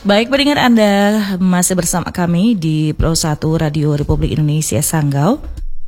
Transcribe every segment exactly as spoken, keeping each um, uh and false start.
Baik, pendengar, Anda masih bersama kami di Pro satu Radio Republik Indonesia Sanggau.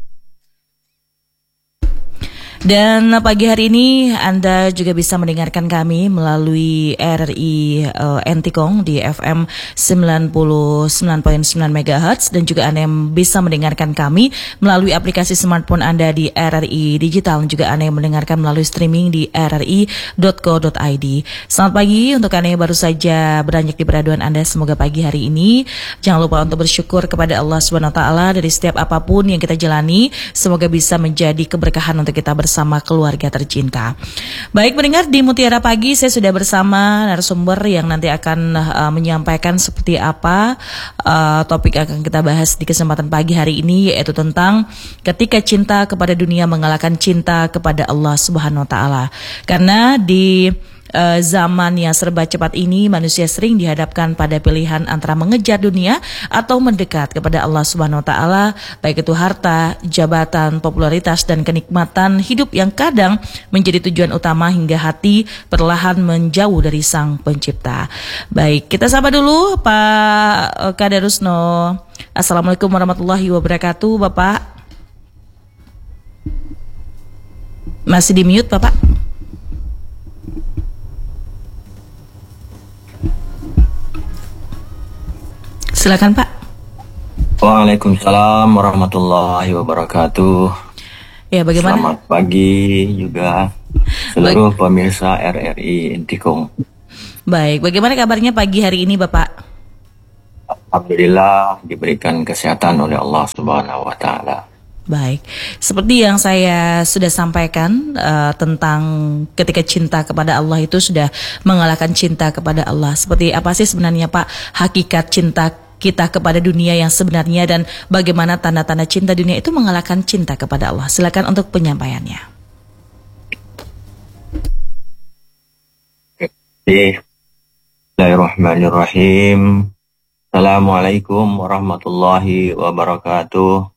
Dan pagi hari ini Anda juga bisa mendengarkan kami melalui R R I uh, Entikong di F M sembilan puluh sembilan koma sembilan megahertz, dan juga Anda yang bisa mendengarkan kami melalui aplikasi smartphone Anda di R R I Digital, dan juga Anda yang mendengarkan melalui streaming di r r i dot co dot i d. Selamat pagi untuk Anda yang baru saja beranjak di peraduan Anda. Semoga pagi hari ini jangan lupa untuk bersyukur kepada Allah Subhanahu wa taala dari setiap apapun yang kita jalani. Semoga bisa menjadi keberkahan untuk kita bersama sama keluarga tercinta. Baik pendengar, di Mutiara Pagi saya sudah bersama narasumber yang nanti akan uh, menyampaikan seperti apa uh, topik akan kita bahas di kesempatan pagi hari ini, yaitu tentang ketika cinta kepada dunia mengalahkan cinta kepada Allah Subhanahu wa taala. Karena di Uh, zaman yang serba cepat ini, manusia sering dihadapkan pada pilihan antara mengejar dunia atau mendekat kepada Allah Subhanahu wa taala, baik itu harta, jabatan, popularitas, dan kenikmatan hidup yang kadang menjadi tujuan utama hingga hati perlahan menjauh dari Sang Pencipta. Baik, kita sapa dulu Pak Kadarusno. Assalamualaikum warahmatullahi wabarakatuh, Bapak. Masih di mute, Bapak? Silakan, Pak. Waalaikumsalam warahmatullahi wabarakatuh. Ya, bagaimana? Selamat pagi juga seluruh Baik. pemirsa R R I Entikong. Baik, bagaimana kabarnya pagi hari ini, Bapak? Alhamdulillah diberikan kesehatan oleh Allah Subhanahu wa taala. Baik, seperti yang saya sudah sampaikan uh, tentang ketika cinta kepada Allah itu sudah mengalahkan cinta kepada Allah. Seperti apa sih sebenarnya, Pak, hakikat cinta kita kepada dunia yang sebenarnya, dan bagaimana tanda-tanda cinta dunia itu mengalahkan cinta kepada Allah? Silakan untuk penyampaiannya. Bismillahirrahmanirrahim. Assalamualaikum warahmatullahi wabarakatuh.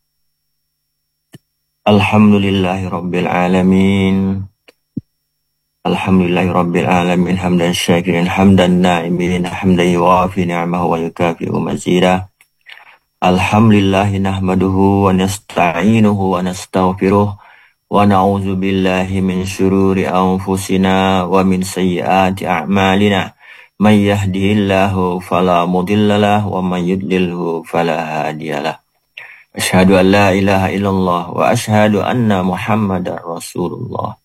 Alhamdulillahirabbil alamin. Alhamdulillahi rabbil alamin hamdan syakirin hamdan na'imin hamdan yuwafi ni'amahu wa yukafi'u mazida. Alhamdulillahi nahmaduhu wa nasta'inuhu wa nastaghfiruh wa na'udzu billahi min syururi anfusina wa min sayyiati a'malina. May yahdihillahu fala mudhillalah wa may yudlilhu fala hadiyalah. Asyhadu an la ilaha illallah wa asyhadu anna Muhammadar Rasulullah.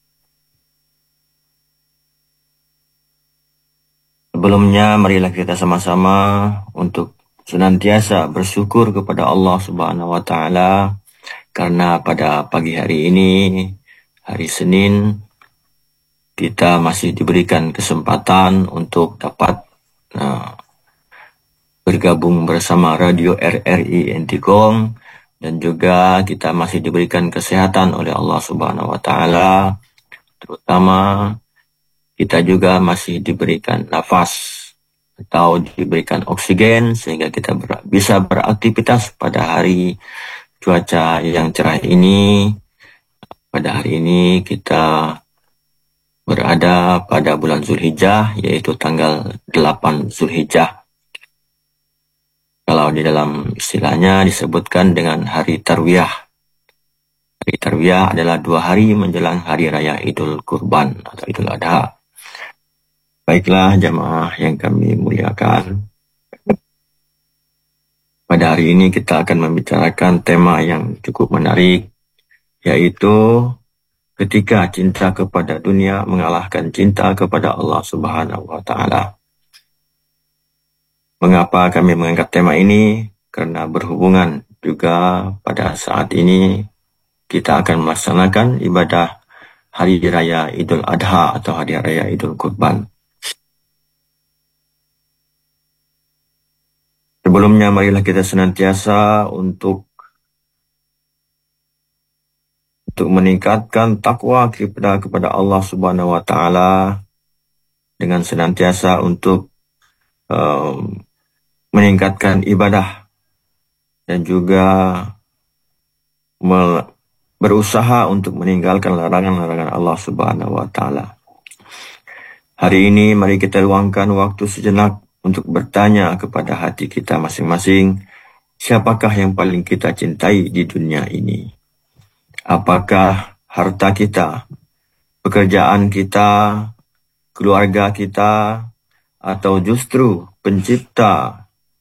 Sebelumnya, marilah kita sama-sama untuk senantiasa bersyukur kepada Allah Subhanahu wa taala, karena pada pagi hari ini, hari Senin, kita masih diberikan kesempatan untuk dapat uh, bergabung bersama Radio R R I Entikong, dan juga kita masih diberikan kesehatan oleh Allah Subhanahu wa taala, terutama kita juga masih diberikan nafas atau diberikan oksigen sehingga kita ber- bisa beraktivitas pada hari cuaca yang cerah ini. Pada hari ini kita berada pada bulan Zulhijjah, yaitu tanggal delapan Zulhijjah. Kalau di dalam istilahnya disebutkan dengan hari Tarwiyah. Hari Tarwiyah adalah dua hari menjelang hari raya Idul Kurban atau Idul Adha. Baiklah jamaah yang kami muliakan, pada hari ini kita akan membicarakan tema yang cukup menarik, yaitu ketika cinta kepada dunia mengalahkan cinta kepada Allah Subhanahu wa taala. Mengapa kami mengangkat tema ini? Karena berhubungan juga pada saat ini kita akan melaksanakan ibadah hari raya Idul Adha atau hari raya Idul Kurban. Sebelumnya, marilah kita senantiasa untuk untuk meningkatkan takwa kita kepada Allah Subhanahu wa taala dengan senantiasa untuk um, meningkatkan ibadah dan juga mel- berusaha untuk meninggalkan larangan-larangan Allah Subhanahu wa taala. Hari ini mari kita luangkan waktu sejenak untuk bertanya kepada hati kita masing-masing, siapakah yang paling kita cintai di dunia ini? Apakah harta kita, pekerjaan kita, keluarga kita, atau justru pencipta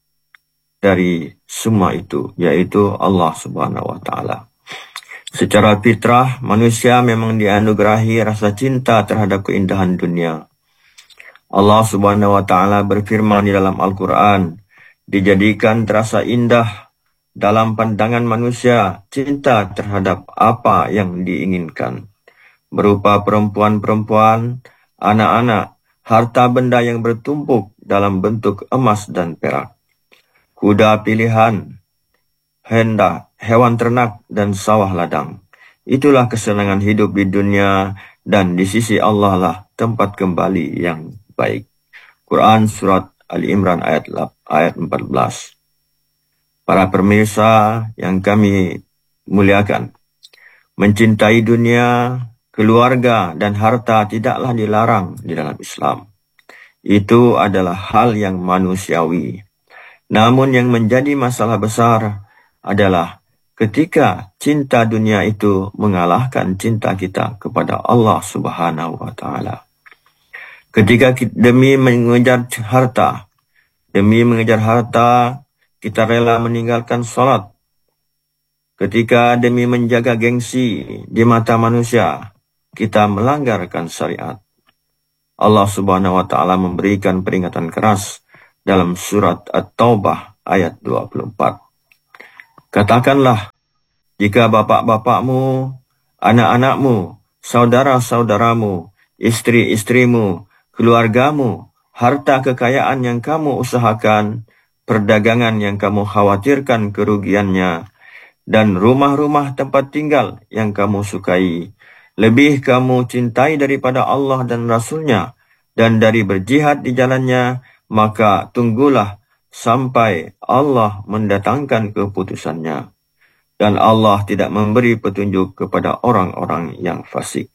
dari semua itu, yaitu Allah Subhanahu wa Ta'ala. Secara fitrah, manusia memang dianugerahi rasa cinta terhadap keindahan dunia. Allah Subhanahu wa Ta'ala berfirman di dalam Al-Quran, dijadikan terasa indah dalam pandangan manusia cinta terhadap apa yang diinginkan, berupa perempuan-perempuan, anak-anak, harta benda yang bertumpuk dalam bentuk emas dan perak, kuda pilihan, hendak, hewan ternak, dan sawah ladang. Itulah kesenangan hidup di dunia, dan di sisi Allah lah tempat kembali yang baik. Quran Surat Ali Imran ayat, ayat empat belas. Para pemirsa yang kami muliakan, mencintai dunia, keluarga, dan harta tidaklah dilarang di dalam Islam. Itu adalah hal yang manusiawi. Namun yang menjadi masalah besar adalah ketika cinta dunia itu mengalahkan cinta kita kepada Allah Subhanahu wa Ta'ala. Ketika demi mengejar harta, demi mengejar harta, kita rela meninggalkan sholat. Ketika demi menjaga gengsi di mata manusia, kita melanggarkan syariat. Allah Subhanahu wa Ta'ala memberikan peringatan keras dalam surat At-Taubah ayat dua puluh empat. Katakanlah, jika bapak-bapakmu, anak-anakmu, saudara-saudaramu, istri-istrimu, keluargamu, harta kekayaan yang kamu usahakan, perdagangan yang kamu khawatirkan kerugiannya, dan rumah-rumah tempat tinggal yang kamu sukai, lebih kamu cintai daripada Allah dan Rasul-Nya, dan dari berjihad di jalannya, maka tunggulah sampai Allah mendatangkan keputusannya. Dan Allah tidak memberi petunjuk kepada orang-orang yang fasik.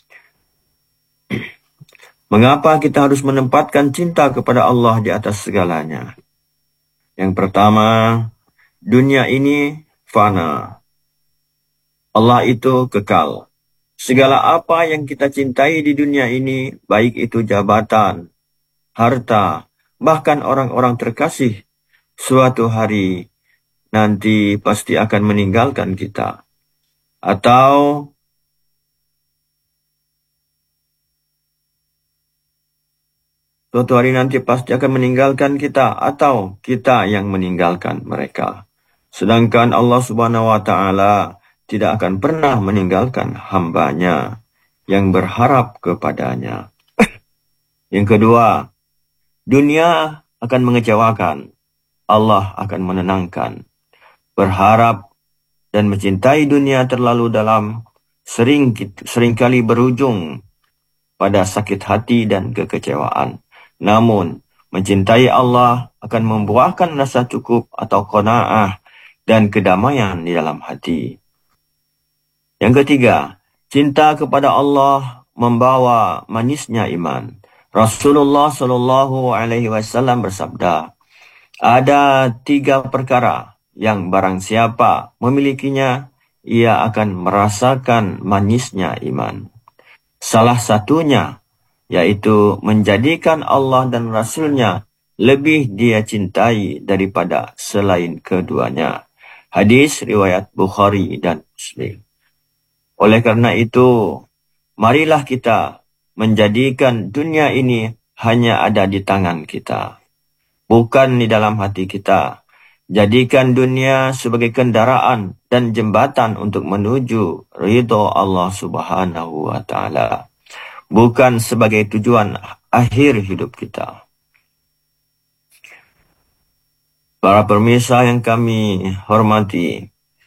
Mengapa kita harus menempatkan cinta kepada Allah di atas segalanya? Yang pertama, dunia ini fana. Allah itu kekal. Segala apa yang kita cintai di dunia ini, baik itu jabatan, harta, bahkan orang-orang terkasih, suatu hari nanti pasti akan meninggalkan kita. Atau suatu hari nanti pasti akan meninggalkan kita, atau kita yang meninggalkan mereka. Sedangkan Allah Subhanahu wa Ta'ala tidak akan pernah meninggalkan hambanya yang berharap kepadanya. Yang kedua, dunia akan mengecewakan, Allah akan menenangkan. Berharap dan mencintai dunia terlalu dalam sering seringkali berujung pada sakit hati dan kekecewaan. Namun, mencintai Allah akan membuahkan rasa cukup atau qanaah dan kedamaian di dalam hati. Yang ketiga, cinta kepada Allah membawa manisnya iman. Rasulullah Shallallahu Alaihi Wasallam bersabda, ada tiga perkara yang barang siapa memilikinya, ia akan merasakan manisnya iman. Salah satunya, yaitu menjadikan Allah dan Rasul-Nya lebih dia cintai daripada selain keduanya. Hadis riwayat Bukhari dan Muslim. Oleh karena itu, marilah kita menjadikan dunia ini hanya ada di tangan kita, bukan di dalam hati kita. Jadikan dunia sebagai kendaraan dan jembatan untuk menuju ridho Allah Subhanahu wa Ta'ala, bukan sebagai tujuan akhir hidup kita. Para pemirsa yang kami hormati,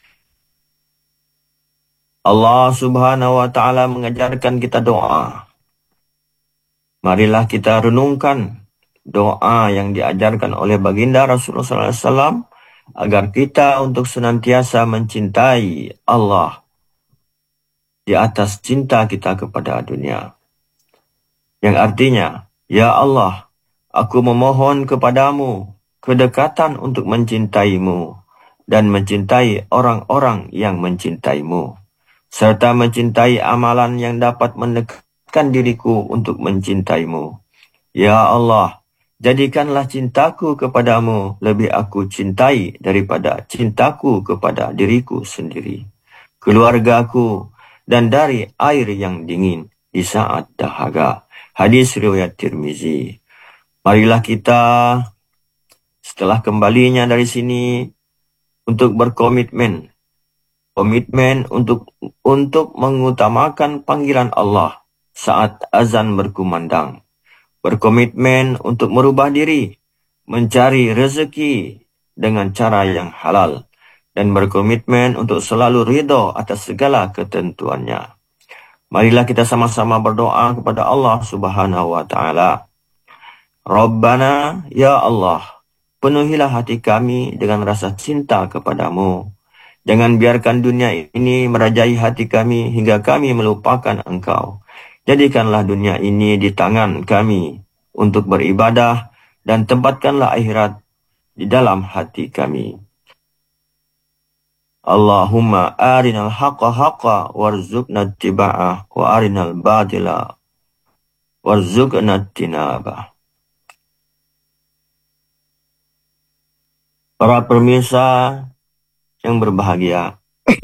Allah Subhanahu wa Ta'ala mengajarkan kita doa. Marilah kita renungkan doa yang diajarkan oleh baginda Rasulullah sallallahu alaihi wasallam agar kita untuk senantiasa mencintai Allah di atas cinta kita kepada dunia. Yang artinya, ya Allah, Aku memohon kepadamu kedekatan untuk mencintaimu dan mencintai orang-orang yang mencintaimu, serta mencintai amalan yang dapat mendekatkan diriku untuk mencintaimu. Ya Allah, jadikanlah cintaku kepadamu lebih aku cintai daripada cintaku kepada diriku sendiri, keluargaku, dan dari air yang dingin di saat dahaga. Hadis riwayat Tirmizi. Marilah kita setelah kembalinya dari sini untuk berkomitmen, komitmen untuk untuk mengutamakan panggilan Allah saat azan berkumandang, berkomitmen untuk merubah diri, mencari rezeki dengan cara yang halal, dan berkomitmen untuk selalu ridho atas segala ketentuannya. Marilah kita sama-sama berdoa kepada Allah Subhanahu wa Ta'ala. Rabbana, ya Allah, penuhilah hati kami dengan rasa cinta kepadamu. Jangan biarkan dunia ini merajai hati kami hingga kami melupakan Engkau. Jadikanlah dunia ini di tangan kami untuk beribadah dan tempatkanlah akhirat di dalam hati kami. Allahumma arinal haqqa haqqa warzuqna ittiba'ah wa arinal batila warzuqna tinabah. Para pemirsa yang berbahagia,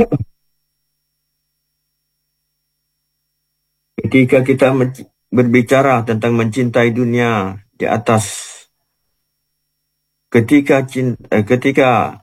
ketika kita berbicara tentang mencintai dunia di atas, ketika cinta, eh, ketika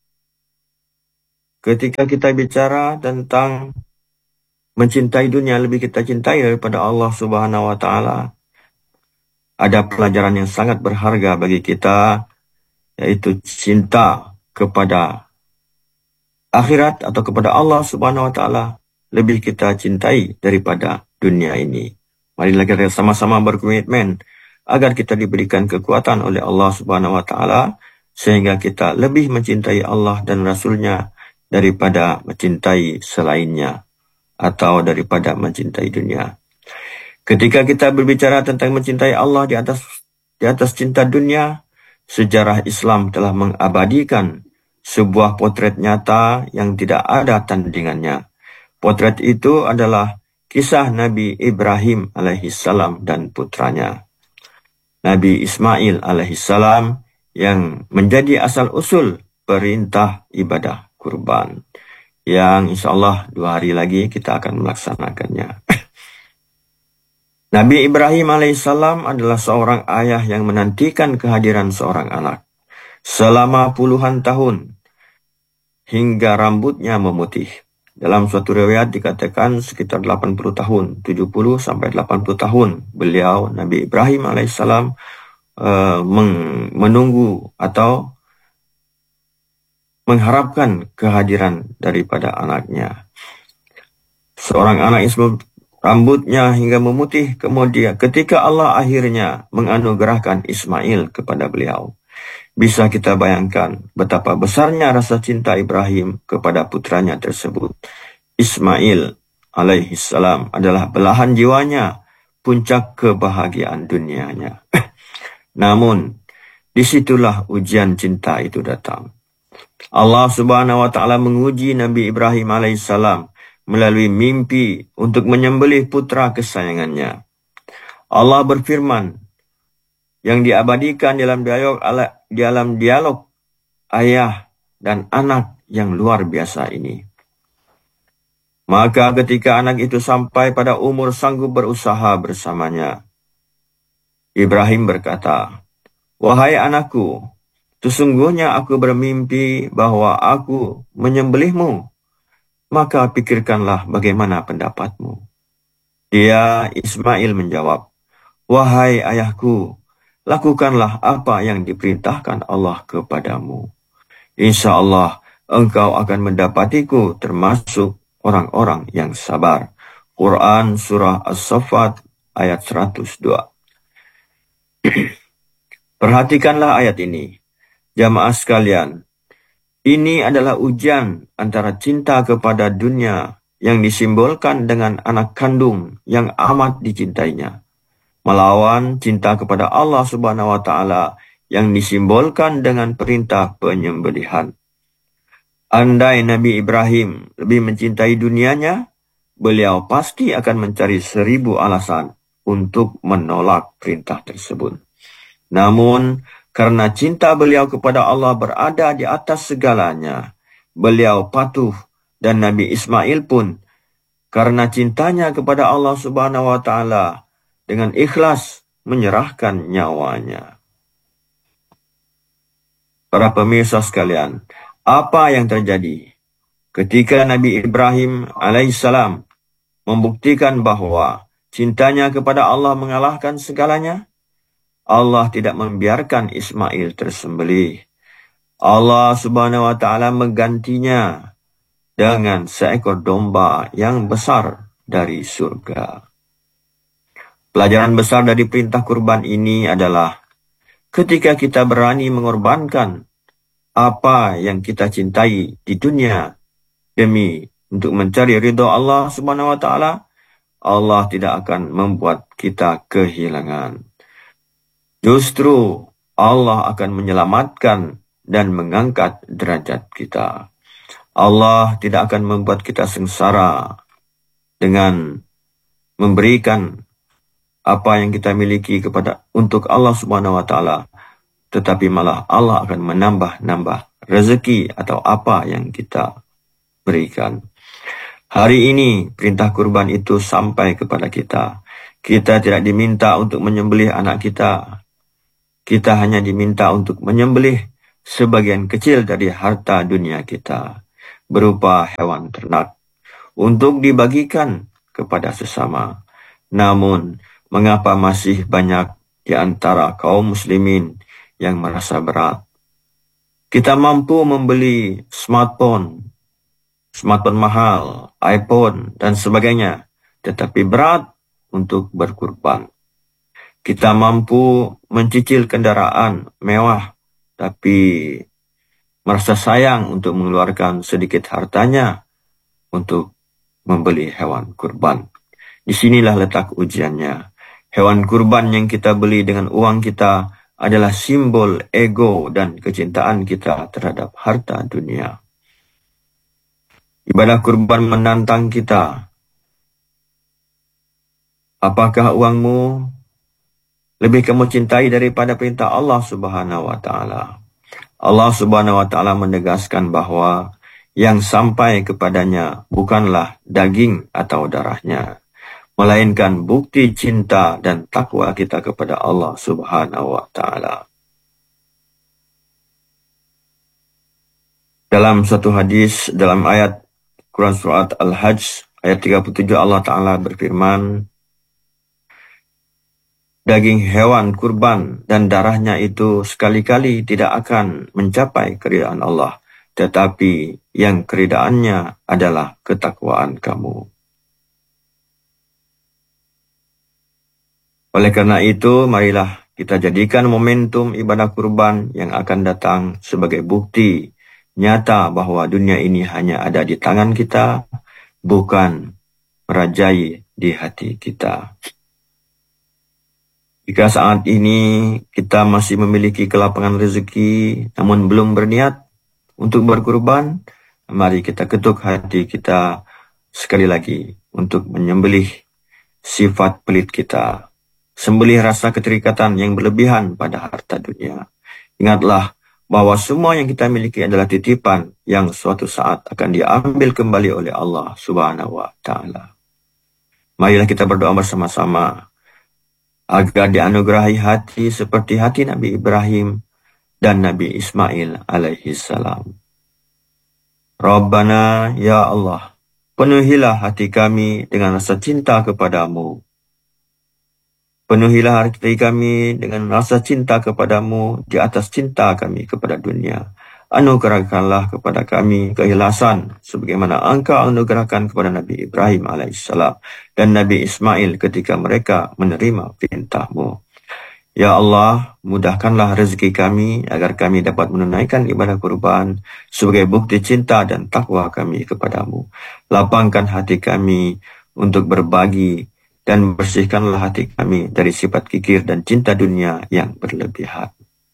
ketika kita bicara tentang mencintai dunia lebih kita cintai daripada Allah Subhanahu wa Ta'ala, ada pelajaran yang sangat berharga bagi kita, yaitu cinta kepada akhirat atau kepada Allah Subhanahu wa Ta'ala lebih kita cintai daripada dunia ini. Marilah kita sama-sama berkomitmen agar kita diberikan kekuatan oleh Allah Subhanahu wa Ta'ala sehingga kita lebih mencintai Allah dan Rasul-Nya daripada mencintai selainnya atau daripada mencintai dunia. Ketika kita berbicara tentang mencintai Allah di atas di atas cinta dunia, sejarah Islam telah mengabadikan sebuah potret nyata yang tidak ada tandingannya. Potret itu adalah kisah Nabi Ibrahim alaihissalam dan putranya, Nabi Ismail alaihissalam, yang menjadi asal-usul perintah ibadah kurban, yang insya Allah dua hari lagi kita akan melaksanakannya. Nabi Ibrahim alaihissalam adalah seorang ayah yang menantikan kehadiran seorang anak selama puluhan tahun hingga rambutnya memutih. Dalam suatu riwayat dikatakan sekitar delapan puluh tahun, tujuh puluh sampai delapan puluh tahun beliau Nabi Ibrahim alaihissalam uh, menunggu atau mengharapkan kehadiran daripada anaknya. Seorang anak yang rambutnya hingga memutih, kemudian ketika Allah akhirnya menganugerahkan Ismail kepada beliau. Bisa kita bayangkan betapa besarnya rasa cinta Ibrahim kepada putranya tersebut. Ismail alaihissalam adalah belahan jiwanya, puncak kebahagiaan dunianya. Namun, disitulah ujian cinta itu datang. Allah Subhanahu wa Ta'ala menguji Nabi Ibrahim alaihissalam melalui mimpi untuk menyembelih putra kesayangannya. Allah berfirman yang diabadikan dalam dialog, dalam dialog ayah dan anak yang luar biasa ini. Maka ketika anak itu sampai pada umur sanggup berusaha bersamanya, Ibrahim berkata, "Wahai anakku, sesungguhnya aku bermimpi bahwa aku menyembelihmu. Maka pikirkanlah bagaimana pendapatmu." Dia, Ismail, menjawab, "Wahai ayahku, lakukanlah apa yang diperintahkan Allah kepadamu. Insya Allah engkau akan mendapatiku termasuk orang-orang yang sabar." Quran Surah As-Saffat ayat seratus dua. Perhatikanlah ayat ini. Jamaah sekalian, ini adalah ujian antara cinta kepada dunia yang disimbolkan dengan anak kandung yang amat dicintainya, melawan cinta kepada Allah Subhanahu wa taala yang disimbolkan dengan perintah penyembelihan. Andai Nabi Ibrahim lebih mencintai dunianya, beliau pasti akan mencari seribu alasan untuk menolak perintah tersebut. Namun, karena cinta beliau kepada Allah berada di atas segalanya, beliau patuh, dan Nabi Ismail pun karena cintanya kepada Allah Subhanahu wa taala dengan ikhlas menyerahkan nyawanya. Para pemirsa sekalian, apa yang terjadi ketika Nabi Ibrahim alaihissalam membuktikan bahwa cintanya kepada Allah mengalahkan segalanya? Allah tidak membiarkan Ismail tersembelih. Allah Subhanahu wa taala menggantinya dengan seekor domba yang besar dari surga. Pelajaran besar dari perintah kurban ini adalah ketika kita berani mengorbankan apa yang kita cintai di dunia demi untuk mencari ridha Allah Subhanahu wa taala, Allah tidak akan membuat kita kehilangan. Justru Allah akan menyelamatkan dan mengangkat derajat kita. Allah tidak akan membuat kita sengsara dengan memberikan apa yang kita miliki kepada untuk Allah Subhanahu wa taala, tetapi malah Allah akan menambah-nambah rezeki atau apa yang kita berikan. Hari ini perintah kurban itu sampai kepada kita. Kita tidak diminta untuk menyembelih anak kita. Kita hanya diminta untuk menyembelih sebagian kecil dari harta dunia kita, berupa hewan ternak, untuk dibagikan kepada sesama. Namun, mengapa masih banyak di antara kaum muslimin yang merasa berat? Kita mampu membeli smartphone, smartphone mahal, iPhone, dan sebagainya, tetapi berat untuk berkurban. Kita mampu mencicil kendaraan mewah, tapi merasa sayang untuk mengeluarkan sedikit hartanya untuk membeli hewan kurban. Disinilah letak ujiannya. Hewan kurban yang kita beli dengan uang kita adalah simbol ego dan kecintaan kita terhadap harta dunia. Ibadah kurban menantang kita. Apakah uangmu lebih kamu cintai daripada perintah Allah Subhanahu wa taala? Allah Subhanahu wa taala menegaskan bahwa yang sampai kepadanya bukanlah daging atau darahnya, melainkan bukti cinta dan takwa kita kepada Allah Subhanahu wa taala. Dalam satu hadis dalam ayat Quran surat Al-Hajj ayat tiga puluh tujuh, Allah taala berfirman, daging hewan kurban dan darahnya itu sekali-kali tidak akan mencapai keridaan Allah, tetapi yang keridaannya adalah ketakwaan kamu. Oleh karena itu, marilah kita jadikan momentum ibadah kurban yang akan datang sebagai bukti nyata bahwa dunia ini hanya ada di tangan kita, bukan merajai di hati kita. Jika saat ini kita masih memiliki kelapangan rezeki, namun belum berniat untuk berkurban, mari kita ketuk hati kita sekali lagi untuk menyembelih sifat pelit kita. Sembelih rasa keterikatan yang berlebihan pada harta dunia. Ingatlah bahwa semua yang kita miliki adalah titipan yang suatu saat akan diambil kembali oleh Allah Subhanahu wa taala. Marilah kita berdoa bersama-sama agar dianugerahi hati seperti hati Nabi Ibrahim dan Nabi Ismail alaihi salam. Rabbana, ya Allah, penuhilah hati kami dengan rasa cinta kepadamu. Penuhilah hati kami dengan rasa cinta kepadamu di atas cinta kami kepada dunia. Anugerahkanlah kepada kami keikhlasan sebagaimana Engkau anugerahkan kepada Nabi Ibrahim alaihissalam dan Nabi Ismail ketika mereka menerima perintah-Mu. Ya Allah, mudahkanlah rezeki kami agar kami dapat menunaikan ibadah kurban sebagai bukti cinta dan takwa kami kepadamu. Lapangkan hati kami untuk berbagi dan bersihkanlah hati kami dari sifat kikir dan cinta dunia yang berlebihan.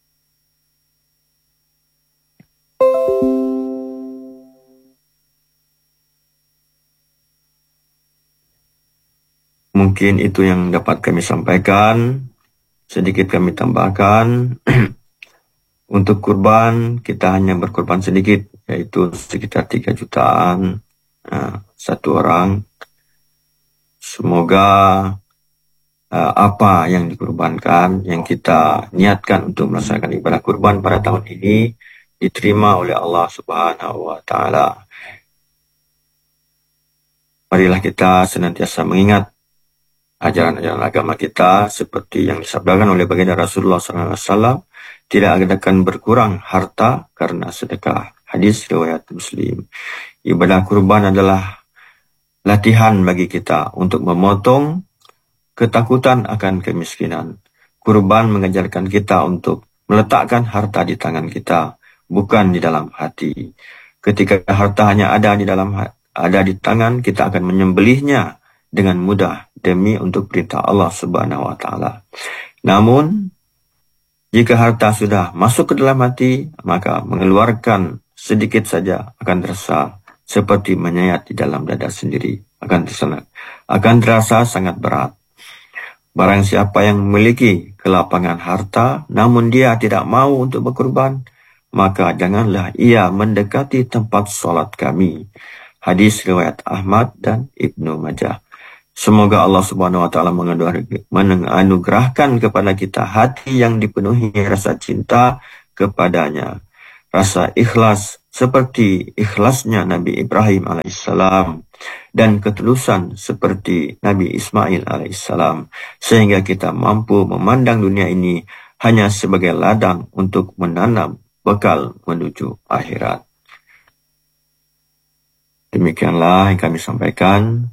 Mungkin itu yang dapat kami sampaikan. Sedikit kami tambahkan. Untuk kurban, kita hanya berkurban sedikit, yaitu sekitar tiga jutaan uh, satu orang. Semoga uh, apa yang dikurbankan, yang kita niatkan untuk melaksanakan ibadah kurban pada tahun ini, diterima oleh Allah Subhanahu wa Ta'ala. Marilah kita senantiasa mengingat ajaran-ajaran agama kita seperti yang disabdakan oleh baginda Rasulullah sallallahu alaihi wasallam, tidak akan berkurang harta karena sedekah. Hadis riwayat Muslim. Ibadah kurban adalah latihan bagi kita untuk memotong ketakutan akan kemiskinan. Kurban mengajarkan kita untuk meletakkan harta di tangan kita, bukan di dalam hati. Ketika harta hanya ada di dalam ada di tangan, kita akan menyembelihnya dengan mudah demi untuk perintah Allah Subhanahu wa Ta'ala. Namun, jika harta sudah masuk ke dalam hati, maka mengeluarkan sedikit saja akan terasa seperti menyayat di dalam dada sendiri. Akan terasa, akan terasa sangat berat. Barang siapa yang memiliki kelapangan harta, namun dia tidak mau untuk berkurban, maka janganlah ia mendekati tempat sholat kami. Hadis riwayat Ahmad dan Ibnu Majah. Semoga Allah Subhanahu wa Ta'ala menganugerahkan kepada kita hati yang dipenuhi rasa cinta kepadanya. Rasa ikhlas seperti ikhlasnya Nabi Ibrahim alaihissalam dan ketulusan seperti Nabi Ismail alaihissalam, sehingga kita mampu memandang dunia ini hanya sebagai ladang untuk menanam bekal menuju akhirat. Demikianlah yang kami sampaikan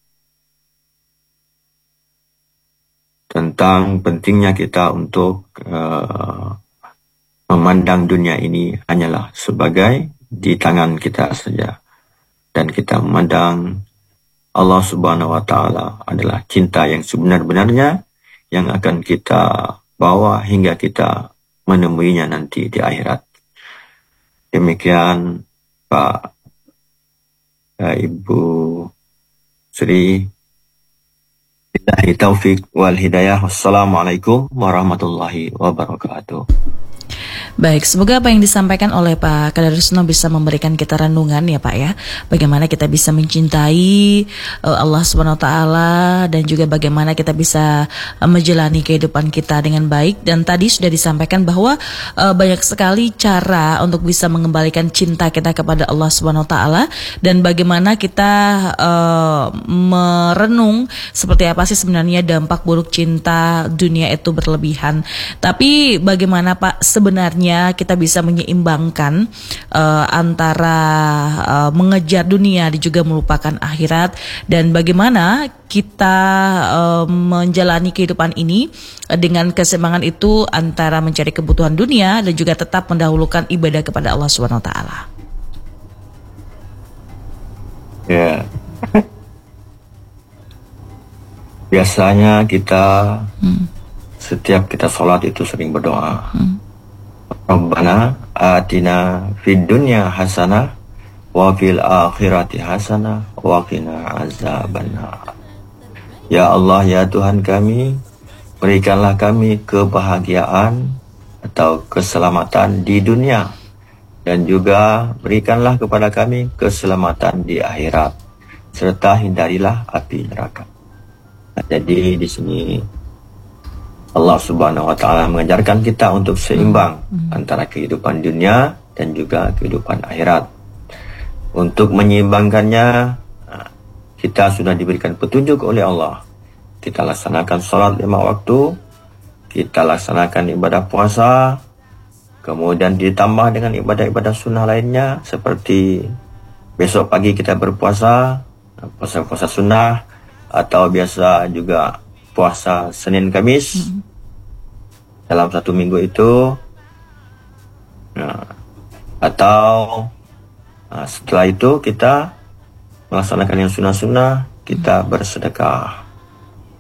tentang pentingnya kita untuk uh, memandang dunia ini hanyalah sebagai di tangan kita saja. Dan kita memandang Allah Subhanahu wa Ta'ala adalah cinta yang sebenar-benarnya yang akan kita bawa hingga kita menemuinya nanti di akhirat. Demikian Pak uh, Ibu Sri. Billahi taufik wal hidayah. Wassalamualaikum warahmatullahi wabarakatuh. Baik, semoga apa yang disampaikan oleh Pak Kadarusno bisa memberikan kita renungan ya Pak ya, bagaimana kita bisa mencintai uh, Allah Subhanahu wa Ta'ala dan juga bagaimana kita bisa uh, menjalani kehidupan kita dengan baik. Dan tadi sudah disampaikan bahwa uh, banyak sekali cara untuk bisa mengembalikan cinta kita kepada Allah Subhanahu wa Ta'ala, dan bagaimana kita uh, merenung seperti apa sih sebenarnya dampak buruk cinta dunia itu berlebihan. Tapi bagaimana Pak sebenarnya kita bisa menyeimbangkan uh, antara uh, mengejar dunia dan juga melupakan akhirat, dan bagaimana kita uh, menjalani kehidupan ini uh, dengan keseimbangan itu antara mencari kebutuhan dunia dan juga tetap mendahulukan ibadah kepada Allah Subhanahu wa Ta'ala. Ya. Biasanya kita hmm. setiap kita sholat itu sering berdoa. Hmm. Rabbana atina fid dunya hasanah wa fil akhirati hasanah wa qina azabannar. Ya Allah, ya Tuhan kami, berikanlah kami kebahagiaan atau keselamatan di dunia, dan juga berikanlah kepada kami keselamatan di akhirat, serta hindarilah api neraka. Nah, jadi di sini Allah Subhanahu wa Ta'ala mengajarkan kita untuk seimbang hmm. antara kehidupan dunia dan juga kehidupan akhirat. Untuk menyeimbangkannya, kita sudah diberikan petunjuk oleh Allah. Kita laksanakan sholat lima waktu, kita laksanakan ibadah puasa, kemudian ditambah dengan ibadah-ibadah sunnah lainnya, seperti besok pagi kita berpuasa, puasa-puasa sunnah, atau biasa juga puasa Senin Kamis hmm. dalam satu minggu itu. Nah, atau nah, setelah itu kita melaksanakan yang sunnah-sunnah, kita bersedekah.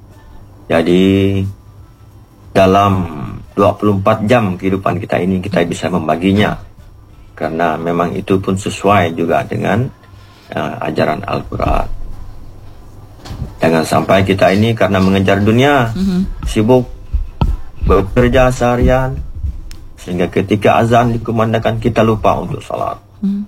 Jadi dalam dua puluh empat jam kehidupan kita ini kita bisa membaginya, karena memang itu pun sesuai juga dengan uh, ajaran Al-Quran. Jangan sampai kita ini karena mengejar dunia, mm-hmm. sibuk bekerja seharian, sehingga ketika azan dikumandangkan kita lupa untuk salat. Mm.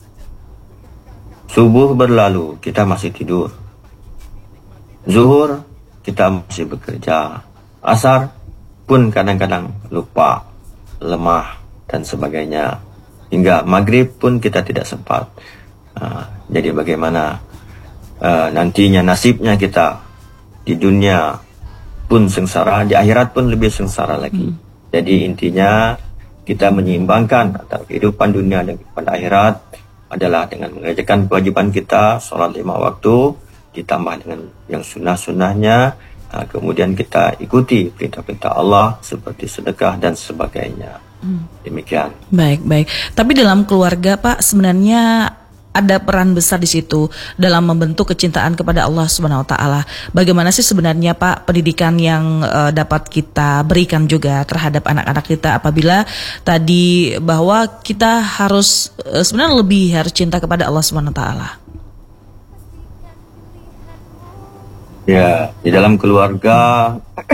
Subuh berlalu, kita masih tidur. Zuhur, kita masih bekerja. Asar pun kadang-kadang lupa, lemah, dan sebagainya. Hingga maghrib pun kita tidak sempat. Uh, jadi bagaimana uh, nantinya nasibnya kita di dunia pun sengsara, di akhirat pun lebih sengsara lagi. Hmm. Jadi intinya kita menyeimbangkan antara kehidupan dunia dan kehidupan akhirat adalah dengan mengerjakan kewajiban kita, sholat lima waktu, ditambah dengan yang sunnah-sunnahnya, uh, kemudian kita ikuti perintah-perintah Allah seperti sedekah dan sebagainya. Hmm. Demikian. Baik, baik. Tapi dalam keluarga, Pak, sebenarnya ada peran besar di situ dalam membentuk kecintaan kepada Allah Subhanahu wa taala. Bagaimana sih sebenarnya, Pak, pendidikan yang uh, dapat kita berikan juga terhadap anak-anak kita apabila tadi bahwa kita harus uh, sebenarnya lebih harus cinta kepada Allah Subhanahu wa taala. Ya, di dalam keluarga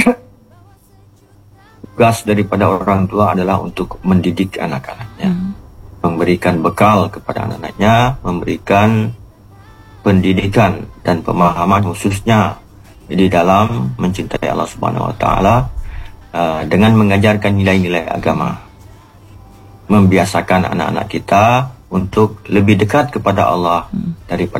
tugas daripada orang tua adalah untuk mendidik anak-anaknya. Hmm. Memberikan bekal kepada anak-anaknya, memberikan pendidikan dan pemahaman khususnya di dalam mencintai Allah Subhanahu wa taala uh, dengan mengajarkan nilai-nilai agama. Membiasakan anak-anak kita untuk lebih dekat kepada Allah hmm. daripada